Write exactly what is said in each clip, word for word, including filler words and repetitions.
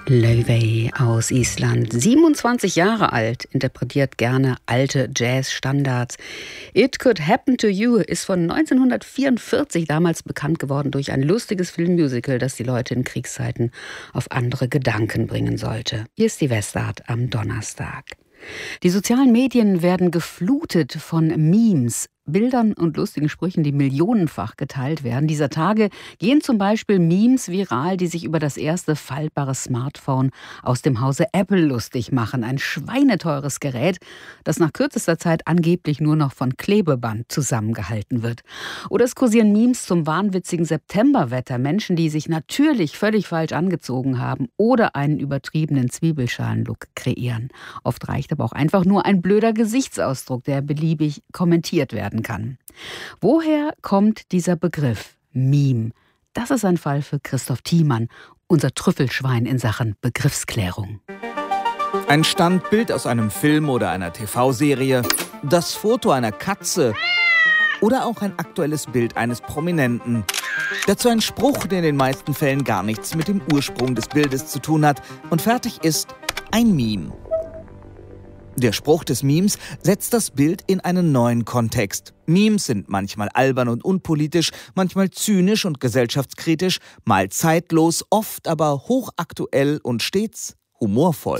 Laufey aus Island, siebenundzwanzig Jahre alt, interpretiert gerne alte Jazz-Standards. It Could Happen to You ist von neunzehnhundertvierundvierzig damals bekannt geworden durch ein lustiges Filmmusical, das die Leute in Kriegszeiten auf andere Gedanken bringen sollte. Hier ist die Westart am Donnerstag. Die sozialen Medien werden geflutet von Memes, Bildern und lustigen Sprüchen, die millionenfach geteilt werden. Dieser Tage gehen zum Beispiel Memes viral, die sich über das erste faltbare Smartphone aus dem Hause Apple lustig machen. Ein schweineteures Gerät, das nach kürzester Zeit angeblich nur noch von Klebeband zusammengehalten wird. Oder es kursieren Memes zum wahnwitzigen Septemberwetter. Menschen, die sich natürlich völlig falsch angezogen haben oder einen übertriebenen Zwiebelschalenlook kreieren. Oft reicht aber auch einfach nur ein blöder Gesichtsausdruck, der beliebig kommentiert werden kann. Woher kommt dieser Begriff Meme? Das ist ein Fall für Christoph Thiemann, unser Trüffelschwein in Sachen Begriffsklärung. Ein Standbild aus einem Film oder einer T V-Serie, das Foto einer Katze oder auch ein aktuelles Bild eines Prominenten. Dazu ein Spruch, der in den meisten Fällen gar nichts mit dem Ursprung des Bildes zu tun hat und fertig ist ein Meme. Der Spruch des Memes setzt das Bild in einen neuen Kontext. Memes sind manchmal albern und unpolitisch, manchmal zynisch und gesellschaftskritisch, mal zeitlos, oft aber hochaktuell und stets humorvoll.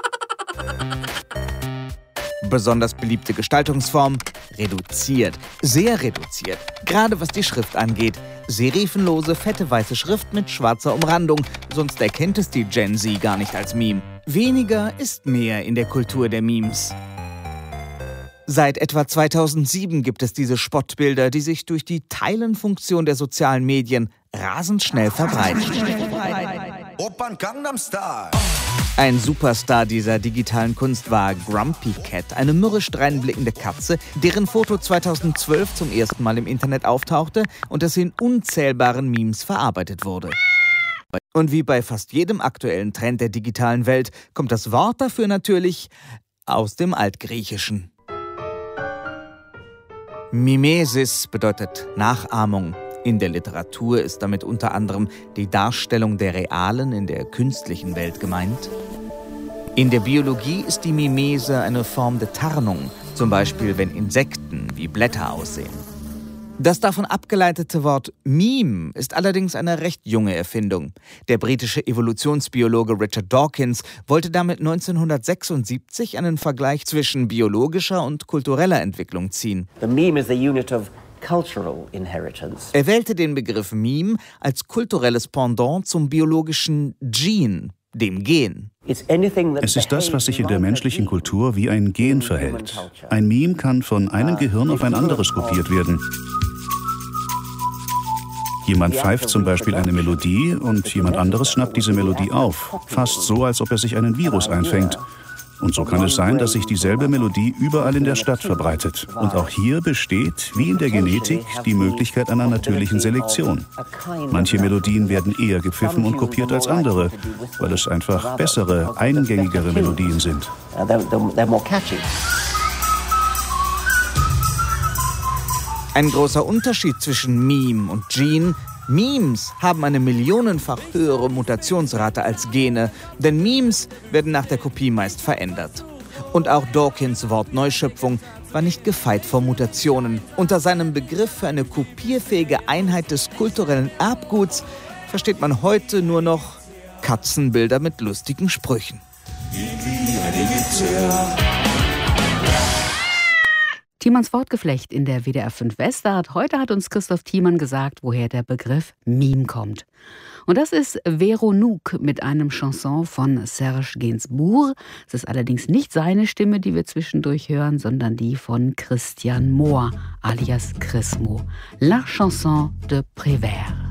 Besonders beliebte Gestaltungsform: reduziert, sehr reduziert, gerade was die Schrift angeht. Serifenlose, fette weiße Schrift mit schwarzer Umrandung, sonst erkennt es die Gen Z gar nicht als Meme. Weniger ist mehr in der Kultur der Memes. Seit etwa zweitausendsieben gibt es diese Spottbilder, die sich durch die Teilen-Funktion der sozialen Medien rasend schnell verbreiten. Ein Superstar dieser digitalen Kunst war Grumpy Cat, eine mürrisch dreinblickende Katze, deren Foto zweitausendzwölf zum ersten Mal im Internet auftauchte und das in unzählbaren Memes verarbeitet wurde. Und wie bei fast jedem aktuellen Trend der digitalen Welt kommt das Wort dafür natürlich aus dem Altgriechischen. Mimesis bedeutet Nachahmung. In der Literatur ist damit unter anderem die Darstellung der realen in der künstlichen Welt gemeint. In der Biologie ist die Mimese eine Form der Tarnung, zum Beispiel wenn Insekten wie Blätter aussehen. Das davon abgeleitete Wort Meme ist allerdings eine recht junge Erfindung. Der britische Evolutionsbiologe Richard Dawkins wollte damit neunzehnhundertsechsundsiebzig einen Vergleich zwischen biologischer und kultureller Entwicklung ziehen. The meme is the unit of cultural inheritance. Er wählte den Begriff Meme als kulturelles Pendant zum biologischen Gene, dem Gen. Es ist das, was sich in der menschlichen Kultur wie ein Gen verhält. Ein Meme kann von einem Gehirn auf ein anderes kopiert werden. Jemand pfeift zum Beispiel eine Melodie und jemand anderes schnappt diese Melodie auf. Fast so, als ob er sich einen Virus einfängt. Und so kann es sein, dass sich dieselbe Melodie überall in der Stadt verbreitet. Und auch hier besteht, wie in der Genetik, die Möglichkeit einer natürlichen Selektion. Manche Melodien werden eher gepfiffen und kopiert als andere, weil es einfach bessere, eingängigere Melodien sind. Ein großer Unterschied zwischen Meme und Gene: Memes haben eine millionenfach höhere Mutationsrate als Gene, denn Memes werden nach der Kopie meist verändert. Und auch Dawkins Wortneuschöpfung war nicht gefeit vor Mutationen. Unter seinem Begriff für eine kopierfähige Einheit des kulturellen Erbguts versteht man heute nur noch Katzenbilder mit lustigen Sprüchen. Thiemanns Wortgeflecht in der W D R fünf Westart. Heute hat uns Christoph Thiemann gesagt, woher der Begriff Meme kommt. Und das ist Veronique mit einem Chanson von Serge Gainsbourg. Es ist allerdings nicht seine Stimme, die wir zwischendurch hören, sondern die von Christian Mohr alias Chris Mo. La Chanson de Prévert.